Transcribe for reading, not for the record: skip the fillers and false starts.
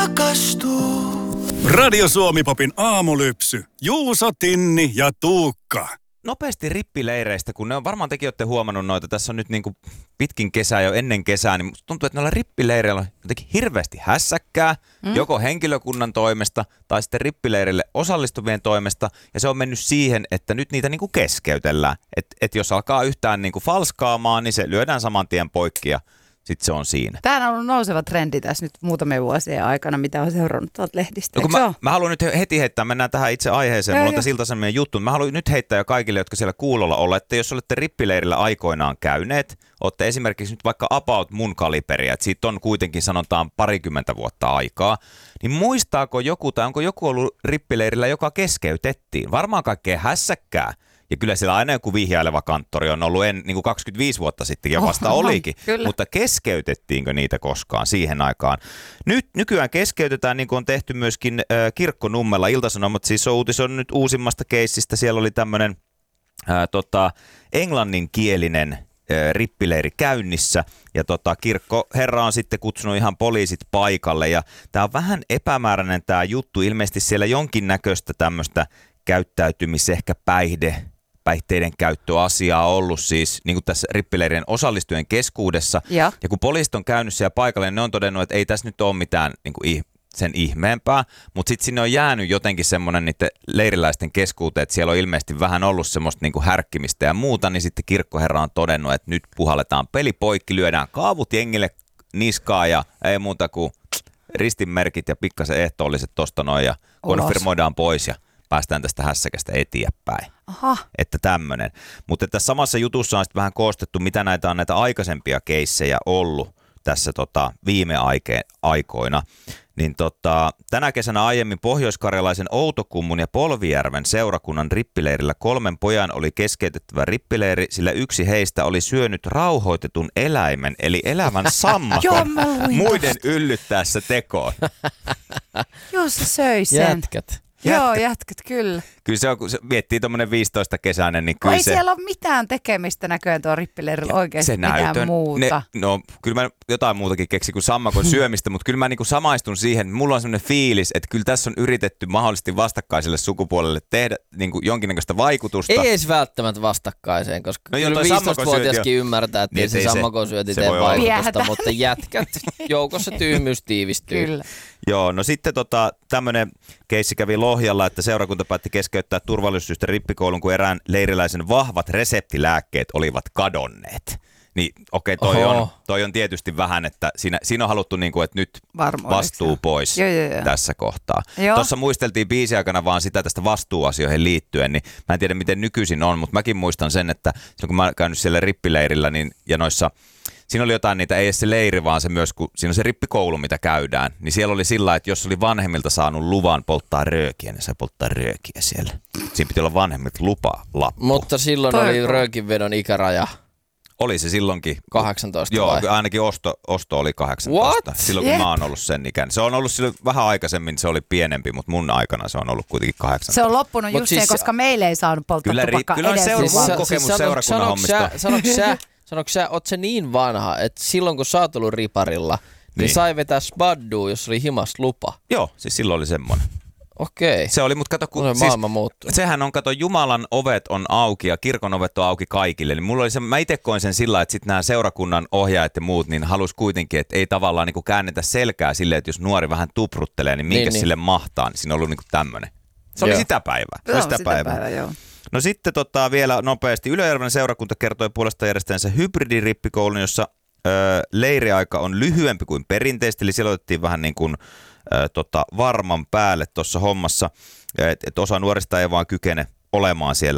rakastuu. Radio Suomi-popin aamulypsy. Juuso, Tinni ja Tuukka. Nopeasti rippileireistä, kun ne on varmaan tekin olette huomannut noita, tässä on nyt niin kuin pitkin kesää jo ennen kesää, niin musta tuntuu, että noilla rippileireillä on jotenkin hirveästi hässäkkää, joko henkilökunnan toimesta tai sitten rippileirille osallistuvien toimesta, ja se on mennyt siihen, että nyt niitä niin kuin keskeytellään. Että jos alkaa yhtään niin kuin falskaamaan, niin se lyödään saman tien poikki ja sitten se on siinä. Tämä on ollut nouseva trendi tässä nyt muutamia vuosien aikana, mitä on seurannut tuolta lehdistä. No, mä haluan nyt heti heittää, mennään tähän itse aiheeseen, mulla on tässä iltaisemmin juttu. Mä haluan nyt heittää jo kaikille, jotka siellä kuulolla olla, että jos olette rippileirillä aikoinaan käyneet, olette esimerkiksi nyt vaikka about mun kaliberia, että siitä on kuitenkin sanotaan 20 vuotta aikaa, niin muistaako joku tai onko joku ollut rippileirillä, joka keskeytettiin? Varmaan kaikkea hässäkkää. Ja kyllä siellä aina joku vihjaileva kanttori on ollut niin kuin 25 vuotta sitten ja vasta olikin. Mutta keskeytettiinkö niitä koskaan siihen aikaan? Nykyään keskeytetään, niin kuin on tehty myöskin Kirkkonummella. Ilta-Sanomat siis on uutisoinut nyt uusimmasta keissistä. Siellä oli tämmöinen englanninkielinen rippileiri käynnissä ja kirkkoherra on sitten kutsunut ihan poliisit paikalle. Ja tämä on vähän epämääräinen tämä juttu. Ilmeisesti siellä jonkinnäköistä tämmöistä käyttäytymis- ehkä päihteiden käyttöasiaa ollut siis niin kuin tässä rippileirien osallistujien keskuudessa. Ja kun poliisit on käynyt siellä paikalle, niin ne on todennut, että ei tässä nyt ole mitään niin kuin sen ihmeempää, mutta sitten sinne on jäänyt jotenkin semmoinen niiden leiriläisten keskuuteen, että siellä on ilmeisesti vähän ollut semmoista niin kuin härkkimistä ja muuta, niin sitten kirkkoherra on todennut, että nyt puhalletaan peli poikki, lyödään kaavut jengille niskaa ja ei muuta kuin ristinmerkit ja pikkasen ehtoolliset tosta noin ja konfirmoidaan pois ja päästään tästä hässäkästä eteenpäin. Aha. Että tämmöinen. Mutta tässä samassa jutussa on sitten vähän koostettu, mitä näitä on näitä aikaisempia keissejä ollut tässä viime aikoina. Niin tänä kesänä aiemmin pohjoiskarjalaisen Outokummun ja Polvijärven seurakunnan rippileirillä 3 pojan oli keskeytettävä rippileiri, sillä yksi heistä oli syönyt rauhoitetun eläimen, eli elävän sammakon muiden yllyttäessä tekoon. Joo, se söi sen. Jätkät. Joo, jätkät, kyllä. Kyllä se on, kun se miettii tuommoinen 15-kesäinen, niin kyllä ei siellä ole mitään tekemistä näköjään tuo rippileirillä oikeasti mitään muuta. Kyllä mä jotain muutakin keksin kuin sammakon syömistä, mutta kyllä mä niinku samaistun siihen. Mulla on semmoinen fiilis, että kyllä tässä on yritetty mahdollisesti vastakkaiselle sukupuolelle tehdä niinku jonkinnäköistä vaikutusta. Ei edes välttämättä vastakkaiseen, koska kyllä 15-vuotiaskin ymmärtää, että niin se sammakon syönti tee vaikutusta, mutta jätkät joukossa tyhmyys tiivistyy. Kyllä. Joo, no sitten tämmöinen keissi kävi Lohjalla, että seurakunta päätti keskeyttää turvallisuussyistä rippikoulun, kun erään leiriläisen vahvat reseptilääkkeet olivat kadonneet. Niin okei, toi on tietysti vähän, että siinä on haluttu, niin kuin, että nyt vastuu pois tässä kohtaa. Tuossa muisteltiin biisin aikana vaan sitä tästä vastuuasioihin liittyen, niin mä en tiedä miten nykyisin on, mutta mäkin muistan sen, että silloin kun mä oon käynyt siellä rippileirillä niin, ja noissa siinä oli jotain niitä, ei edes se leiri, vaan se myös, kun siinä on se rippikoulu, mitä käydään, niin siellä oli sillä, että jos oli vanhemmilta saanut luvan polttaa röökiä, niin sai polttaa röökiä siellä. Siinä piti olla vanhemmilta lappu. Mutta silloin oli röökinvedon ikäraja. Oli se silloinkin. 18 Joo, vai? ainakin osto oli 18. What? Silloin kun mä oon ollut sen ikään. Se on ollut silloin vähän aikaisemmin, se oli pienempi, mutta mun aikana se on ollut kuitenkin 18. Se on loppunut just se, koska meille ei saanut polttaa tupakkaa edes. Kyllä on mun kokemus seurakunnan hommista. Sanoitko sä, oot se niin vanha, että silloin kun sä oot ollut riparilla, niin sai vetää spaddua, jos oli himasta lupa? Joo, siis silloin oli semmoinen. Okei. Se oli, mutta kato, kun maailma muuttui. Sehän on, kato, Jumalan ovet on auki ja kirkon ovet on auki kaikille. Niin mulla oli se, mä itse koin sen sillä, että sitten nämä seurakunnan ohjaajat ja muut, niin halus kuitenkin, että ei tavallaan niin kuin käännetä selkää silleen, että jos nuori vähän tupruttelee, niin minkä sille mahtaa, niin siinä on ollut niin kuin tämmöinen. Se oli sitä päivää. Se oli sitä päivää, joo. No sitten vielä nopeasti Ylöjärven seurakunta kertoi puolestaan järjestänsä hybridirippikoulun, jossa leiriaika on lyhyempi kuin perinteisesti, eli siellä otettiin vähän niin kuin varman päälle tuossa hommassa, että osa nuorista ei vaan kykene olemaan siellä